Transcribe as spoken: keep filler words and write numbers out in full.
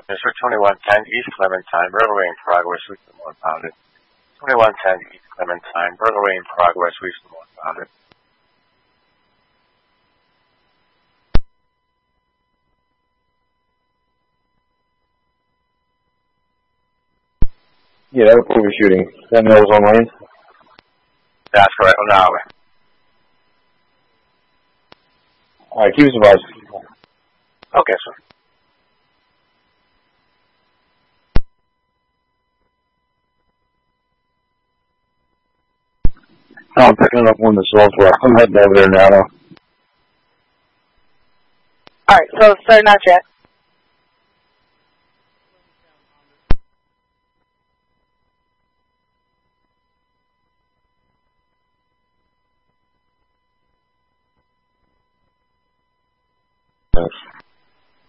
Sir, twenty-one ten East Clementine, burglary in progress, Houston one pounded. twenty-one ten East Clementine, burglary in progress, Houston one pounded. Yeah, that was who was shooting. That was on lane? That's correct, on the highway. Alright, keep us advised. Okay, sir. I'm picking up one of the software. I'm heading over there now. Alright, so, sir, not yet.